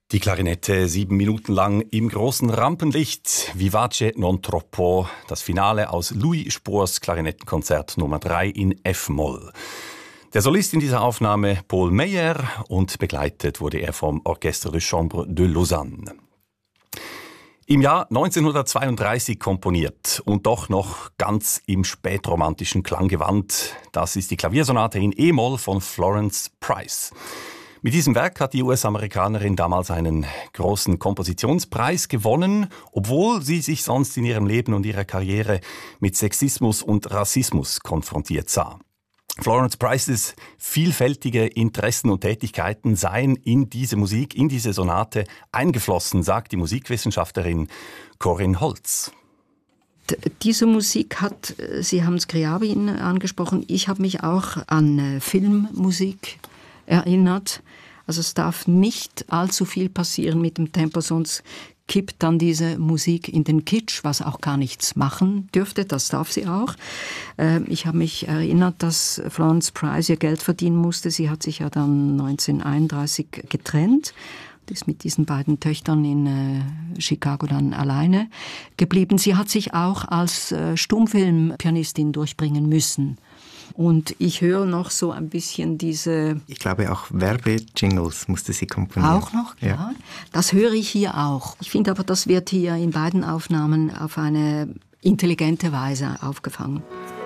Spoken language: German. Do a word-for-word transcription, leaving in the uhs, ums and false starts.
Die Klarinette sieben Minuten lang im großen Rampenlicht. Vivace non troppo. Das Finale aus Louis Spohrs Klarinettenkonzert Nummer drei in F-Moll. Der Solist in dieser Aufnahme Paul Meyer und begleitet wurde er vom Orchestre de Chambre de Lausanne. Im Jahr neunzehnhundertzweiunddreißig komponiert und doch noch ganz im spätromantischen Klanggewand. Das ist die Klaviersonate in E-Moll von Florence Price. Mit diesem Werk hat die U S-Amerikanerin damals einen großen Kompositionspreis gewonnen, obwohl sie sich sonst in ihrem Leben und ihrer Karriere mit Sexismus und Rassismus konfrontiert sah. Florence Prices vielfältige Interessen und Tätigkeiten seien in diese Musik, in diese Sonate eingeflossen, sagt die Musikwissenschaftlerin Corinne Holz. Diese Musik hat, Sie haben Scriabin angesprochen, ich habe mich auch an Filmmusik erinnert. Also es darf nicht allzu viel passieren mit dem Tempo, sonst kippt dann diese Musik in den Kitsch, was auch gar nichts machen dürfte. Das darf sie auch. Ich habe mich erinnert, dass Florence Price ihr Geld verdienen musste. Sie hat sich ja dann neunzehnhunderteinunddreißig getrennt. Ist mit diesen beiden Töchtern in äh, Chicago dann alleine geblieben. Sie hat sich auch als äh, Stummfilmpianistin durchbringen müssen. Und ich höre noch so ein bisschen diese... Ich glaube auch Werbejingles musste sie komponieren. Auch noch, ja. ja. Das höre ich hier auch. Ich finde aber, das wird hier in beiden Aufnahmen auf eine intelligente Weise aufgefangen.